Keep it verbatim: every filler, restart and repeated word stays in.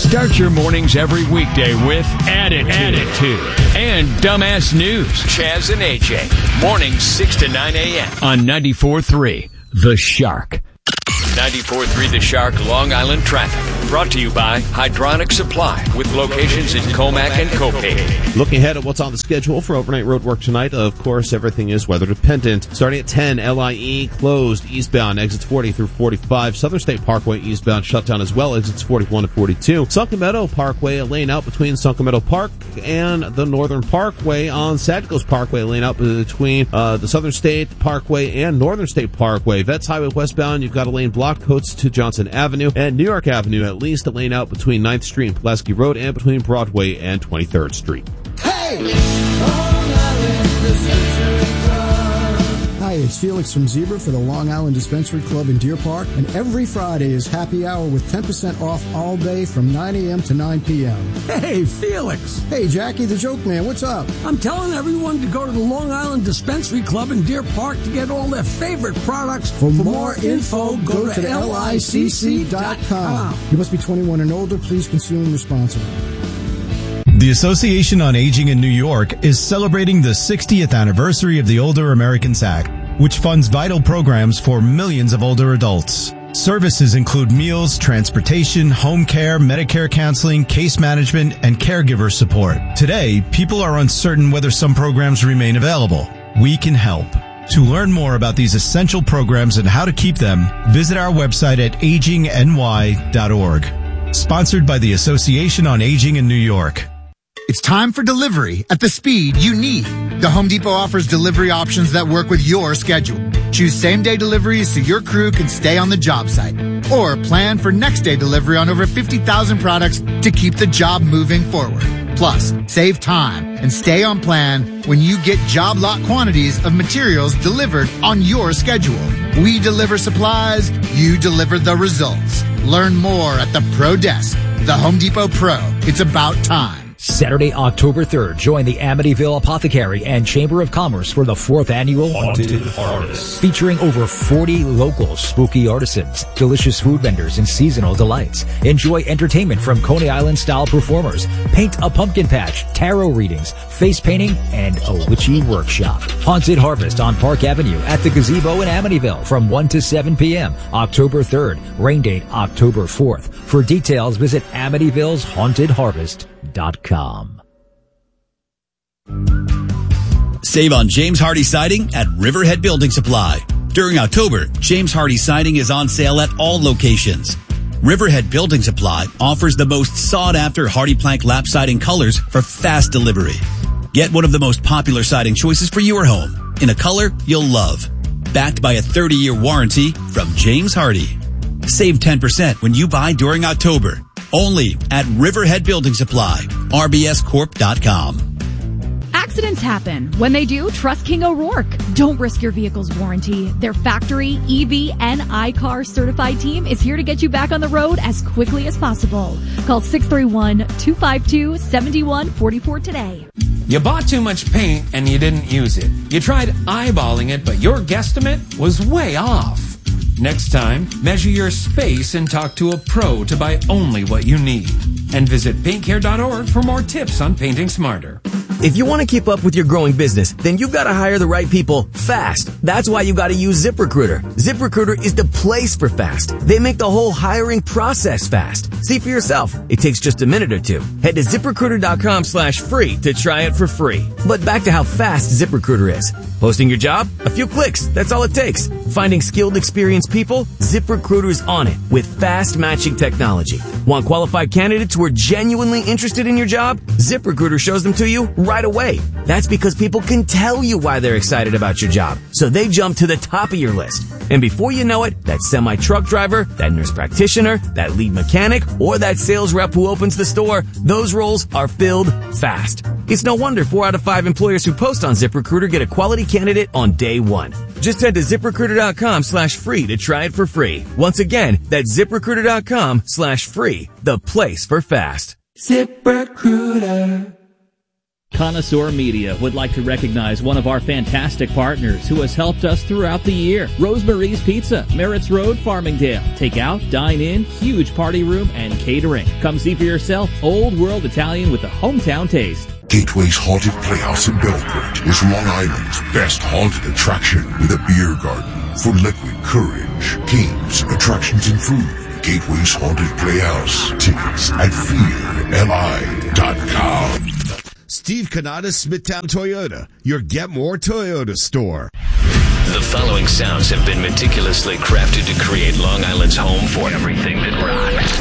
Start your mornings every weekday with Attitude, Attitude and Dumbass News. Chaz and A J. Mornings six to nine a.m. on ninety-four point three The Shark. ninety-four point three The Shark Long Island Traffic. Brought to you by Hydronic Supply with locations in Comac and Copay. Looking ahead at what's on the schedule for overnight road work tonight, of course, everything is weather dependent. Starting at ten, L I E closed eastbound, exits forty through forty-five. Southern State Parkway eastbound shut down as well, exits forty-one to forty-two. Sunken Meadow Parkway, a lane out between Sunken Meadow Park and the Northern Parkway. On Sagicos Parkway, a lane out between uh, the Southern State Parkway and Northern State Parkway. Vets Highway westbound, you've got a lane blocked, coats to Johnson Avenue. And New York Avenue, at least a lane out between ninth Street and Pulaski Road and between Broadway and twenty-third Street. Hey! Hi, it's Felix from Zebra for the Long Island Dispensary Club in Deer Park, and every Friday is happy hour with ten percent off all day from nine a.m. to nine p.m. Hey, Felix. Hey, Jackie the Joke Man, what's up? I'm telling everyone to go to the Long Island Dispensary Club in Deer Park to get all their favorite products. For, For more info, go, go to L I C C dot com. You must be twenty-one and older. Please consume responsibly. The Association on Aging in New York is celebrating the sixtieth anniversary of the Older Americans Act, which funds vital programs for millions of older adults. Services include meals, transportation, home care, Medicare counseling, case management, and caregiver support. Today, people are uncertain whether some programs remain available. We can help. To learn more about these essential programs and how to keep them, visit our website at aging n y dot org. Sponsored by the Association on Aging in New York. It's time for delivery at the speed you need. The Home Depot offers delivery options that work with your schedule. Choose same-day deliveries so your crew can stay on the job site. Or plan for next-day delivery on over fifty thousand products to keep the job moving forward. Plus, save time and stay on plan when you get job lot quantities of materials delivered on your schedule. We deliver supplies, you deliver the results. Learn more at the Pro Desk. The Home Depot Pro. It's about time. Saturday, October third, join the Amityville Apothecary and Chamber of Commerce for the fourth annual Haunted Harvest, featuring over forty local spooky artisans, delicious food vendors, and seasonal delights. Enjoy entertainment from Coney Island-style performers, paint a pumpkin patch, tarot readings, face painting, and a witchy workshop. Haunted Harvest on Park Avenue at the Gazebo in Amityville from one to seven p.m. October third. Rain date October fourth. For details, visit Amityville's Haunted Harvest dot com. Save on James Hardy Siding at Riverhead Building Supply. During October, James Hardy Siding is on sale at all locations. Riverhead Building Supply offers the most sought-after Hardy Plank lap siding colors for fast delivery. Get one of the most popular siding choices for your home in a color you'll love. Backed by a thirty-year warranty from James Hardy. Save ten percent when you buy during October. Only at Riverhead Building Supply, R B S corp dot com. Accidents happen. When they do, trust King O'Rourke. Don't risk your vehicle's warranty. Their factory, E V, and iCar certified team is here to get you back on the road as quickly as possible. Call six three one, two five two, seven one four four today. You bought too much paint and you didn't use it. You tried eyeballing it, but your guesstimate was way off. Next time, measure your space and talk to a pro to buy only what you need. And visit paint care dot org for more tips on painting smarter. If you want to keep up with your growing business, then you've got to hire the right people fast. That's why you got to use ZipRecruiter. ZipRecruiter is the place for fast. They make the whole hiring process fast. See for yourself. It takes just a minute or two. Head to ZipRecruiter dot com slash free to try it for free. But back to how fast ZipRecruiter is. Posting your job? A few clicks. That's all it takes. Finding skilled, experienced people? ZipRecruiter's on it with fast matching technology. Want qualified candidates who are genuinely interested in your job? ZipRecruiter shows them to you right away. That's because people can tell you why they're excited about your job. So they jump to the top of your list. And before you know it, that semi-truck driver, that nurse practitioner, that lead mechanic, or that sales rep who opens the store, those roles are filled fast. It's no wonder four out of five employers who post on ZipRecruiter get a quality candidate on day one. Just head to ZipRecruiter dot com slash free to try it for free. Once again, that's ZipRecruiter dot com slash free, the place for fast. ZipRecruiter. Connoisseur Media would like to recognize one of our fantastic partners who has helped us throughout the year. Rosemary's Pizza, Merritt's Road, Farmingdale. Take out, dine in, huge party room, and catering. Come see for yourself Old World Italian with a hometown taste. Gateway's Haunted Playhouse in Belport is Long Island's best haunted attraction with a beer garden for liquid courage, games, attractions, and food. Gateway's Haunted Playhouse. Tickets at fear l i dot com. Steve Kanata, Smithtown Toyota, your Get More Toyota store. The following sounds have been meticulously crafted to create Long Island's home for everything that rocks.